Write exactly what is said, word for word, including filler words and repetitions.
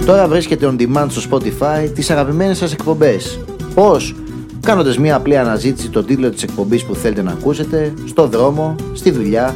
Τώρα βρίσκεται on demand στο Spotify τις αγαπημένες σας εκπομπές. Πώς? Κάνοντας μια απλή αναζήτηση τον τίτλο της εκπομπής που θέλετε να ακούσετε, στο δρόμο, στη δουλειά,